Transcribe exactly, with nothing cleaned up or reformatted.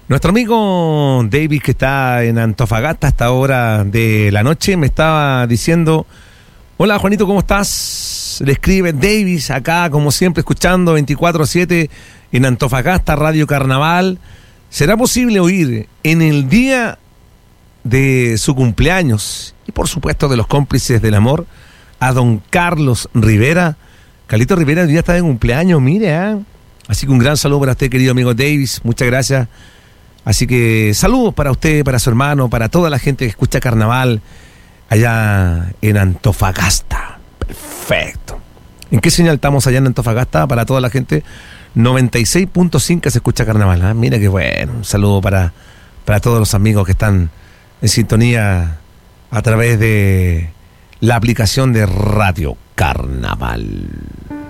Nuestro amigo David, que está en Antofagasta a esta hora de la noche, me estaba diciendo: hola Juanito, ¿cómo estás? Le escribe Davis acá, como siempre, escuchando veinticuatro siete en Antofagasta, Radio Carnaval. ¿Será posible oír en el día de su cumpleaños y por supuesto de los cómplices del amor a don Carlos Rivera? Carlito Rivera el día está de cumpleaños, mire, ¿eh? Así que un gran saludo para usted, querido amigo Davis, muchas gracias. Así que saludos para usted, para su hermano, para toda la gente que escucha Carnaval allá en Antofagasta. Perfecto. ¿En qué señal estamos allá en Antofagasta? Para toda la gente, noventa y seis punto cinco se escucha Carnaval, ¿eh? Mira qué bueno. Un saludo para, para todos los amigos que están en sintonía a través de la aplicación de Radio Carnaval.